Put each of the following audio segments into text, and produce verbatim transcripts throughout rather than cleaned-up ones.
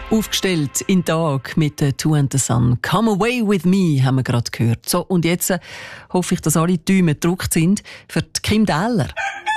Aufgestellt in den Tag mit der Two and the Sun. Come away with me, haben wir gerade gehört. So, und jetzt äh, hoffe ich, dass alle Däume gedruckt sind für die Kim Dähler.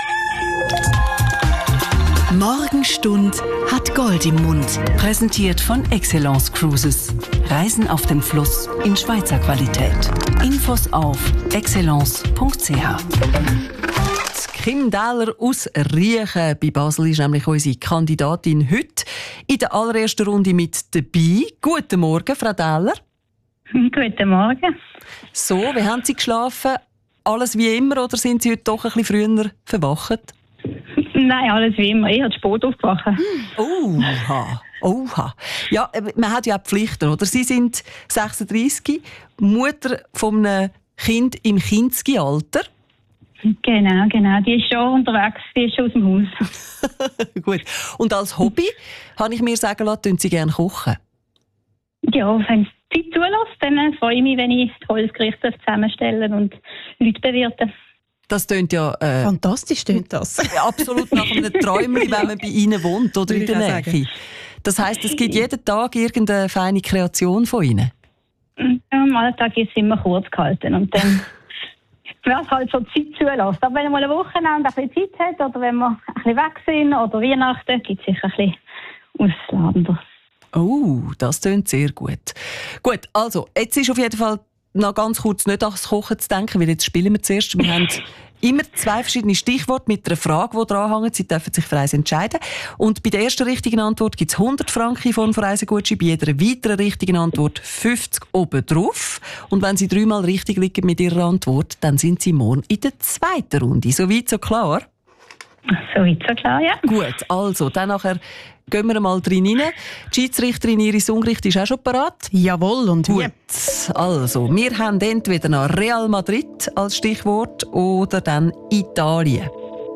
Morgenstund hat Gold im Mund. Präsentiert von Excellence Cruises. Reisen auf dem Fluss in Schweizer Qualität. Infos auf excellence punkt c h. Kim Dähler aus Riechen bei Basel ist nämlich unsere Kandidatin heute in der allerersten Runde mit dabei. Guten Morgen, Frau Dähler. Guten Morgen. So, wie haben Sie geschlafen? Alles wie immer oder sind Sie heute doch ein bisschen früher verwacht? Nein, alles wie immer. Ich habe spät aufgewacht. Oha, oha. Ja, man hat ja auch Pflichten, oder? Sie sind sechsunddreissig, Mutter von einem Kind im Kinski-Alter. Genau, genau. Die ist schon unterwegs, die ist schon aus dem Haus. Gut. Und als Hobby, habe ich mir sagen lassen, tun Sie gerne kochen? Ja, wenn es Zeit zulässt, dann freue ich mich, wenn ich tolles Gericht zusammenstellen und Leute bewirten. Das tönt ja... Äh, Fantastisch tönt das. Absolut nach einem Träumchen, wenn man bei Ihnen wohnt oder in der Nähe. Sagen. Das heisst, es gibt jeden Tag irgendeine feine Kreation von Ihnen? Ja, am Alltag ist es immer kurz gehalten und dann... was halt so Zeit zulässt. Aber wenn man mal ein Wochenende ein bisschen Zeit hat oder wenn wir ein bisschen weg sind oder Weihnachten, gibt es sicher ein bisschen ausladender. Oh, das tönt sehr gut. Gut, also, jetzt ist auf jeden Fall noch ganz kurz nicht ans Kochen zu denken, weil jetzt spielen wir zuerst. Wir haben immer zwei verschiedene Stichworte mit einer Frage, die dranhängen. Sie dürfen sich für eins entscheiden. Und bei der ersten richtigen Antwort gibt es hundert Franken von Reisegutschi, bei jeder weiteren richtigen Antwort fünfzig obendrauf. Und wenn Sie dreimal richtig liegen mit Ihrer Antwort, dann sind Sie morgen in der zweiten Runde. So weit, so klar? So weit, so klar, ja. Gut, also, dann nachher gehen wir mal drin rein. Die Schiedsrichterin Iris Ungricht ist auch schon parat. Jawohl, und gut. Also, wir haben entweder noch Real Madrid als Stichwort oder dann Italien.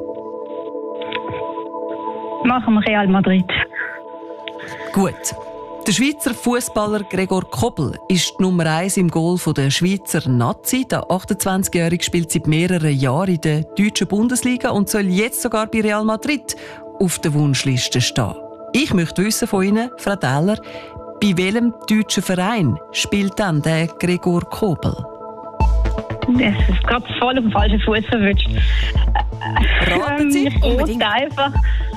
Machen wir Real Madrid. Gut. Der Schweizer Fußballer Gregor Kobel ist die Nummer eins im Goal der Schweizer Nazi. Der achtundzwanzigjährige spielt seit mehreren Jahren in der deutschen Bundesliga und soll jetzt sogar bei Real Madrid auf der Wunschliste stehen. Ich möchte wissen von Ihnen, Frau Dähler, bei welchem deutschen Verein spielt dann der Gregor Kobel? Das ist gerade voll auf den falschen Fuß verwünscht. Raten Sie? Ähm, unbedingt. Einfach.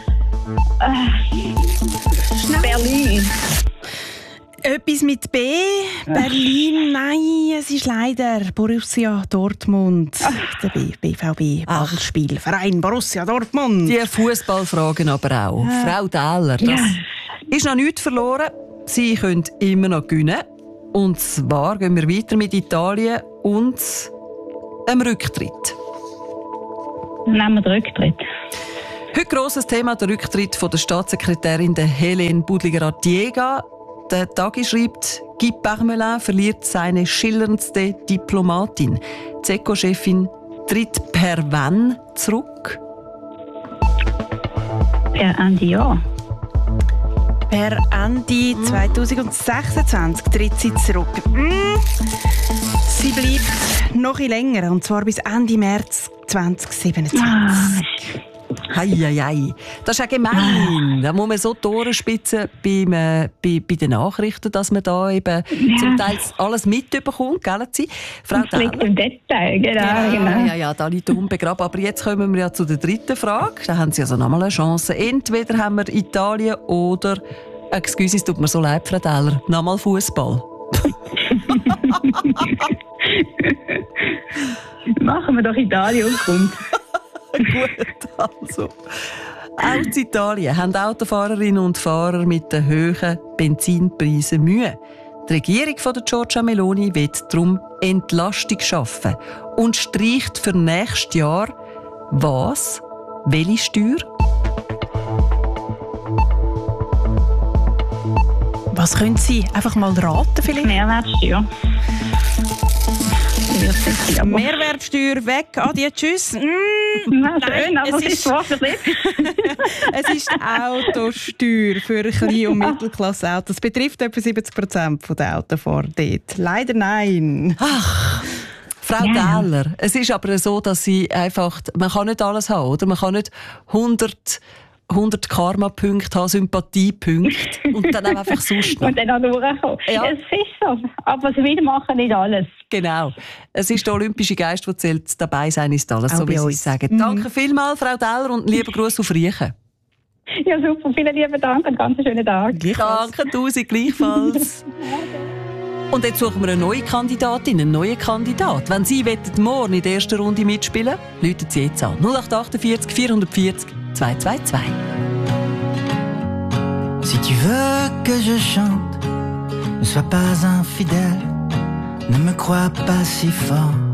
Äh, Berlin. Etwas mit B. Berlin, nein, es ist leider Borussia Dortmund. Ach. Der B, B V B, Ballspielverein Borussia Dortmund. Die Fußballfragen aber auch. Äh. Frau Dähler, das ja. ist noch nichts verloren. Sie können immer noch gewinnen. Und zwar gehen wir weiter mit Italien und einem Rücktritt. Nehmen wir den Rücktritt. Heute grosses Thema, der Rücktritt von der Staatssekretärin Helene Budliger-Artiega. Der Tagi schreibt, Guy Parmelin verliert seine schillerndste Diplomatin. Die E C O-Chefin tritt per wann zurück? Per Ende Jahr. Per Ende zwanzig sechsundzwanzig tritt sie zurück. Mm. Sie bleibt noch ein länger, und zwar bis Ende März zwanzig siebenundzwanzig. Ah. Hei, hei, hei. Das ist ja gemein. Da muss man so die Ohren spitzen beim, äh, bei, bei den Nachrichten, dass man da eben ja. zum Teil alles mitbekommt, gell? Frau das liegt im Detail, genau. Ja, genau. ja, ja, da liegt der Hund begraben. Aber jetzt kommen wir ja zu der dritten Frage. Da haben Sie also nochmal eine Chance. Entweder haben wir Italien oder, excuse, es tut mir so leid, Frau Dähler, nochmal Fußball. Machen wir doch Italien und kommt. Gut, also. Auch in Italien haben Autofahrerinnen und Fahrer mit den hohen Benzinpreisen Mühe. Die Regierung von Giorgia Meloni will darum Entlastung schaffen und streicht für nächstes Jahr was? Welche Steuer? Was können Sie einfach mal raten vielleicht? Mehrwertsteuer. Mehrwertsteuer weg, adieu, tschüss. Mm, Na, schön, nein, aber es ist, es ist Autosteuer für Klein- und Mittelklasse-Autos. Das betrifft etwa siebzig Prozent der Autofahrer dort. Leider nein. Ach, Frau ja. Dähler, es ist aber so, dass Sie einfach, man kann nicht alles haben, oder? Man kann nicht hundert hundert Karma-Punkte haben, Sympathie-Punkte und dann auch einfach sonst noch. Und dann auch durchkommen. Ja. Es ist so. Aber das Wiedermachen nicht alles. Genau. Es ist der olympische Geist, der zählt. Dabei sein ist alles, Auch so wie bei Sie uns. sagen. Mhm. Danke vielmals, Frau Deller, und lieben Gruß auf Riechen. Ja, super. Vielen lieben Dank und ganz einen schönen Tag. Danke, Tausend, gleichfalls. Und jetzt suchen wir eine neue Kandidatin, einen neuen Kandidat. Wenn Sie wollen, morgen in der ersten Runde mitspielen, rufen Sie jetzt an. null acht achtundvierzig vierhundertvierzig zweihundertzweiundzwanzig. Si tu veux que je chante, ne sois pas infidèle, ne me crois pas si fort.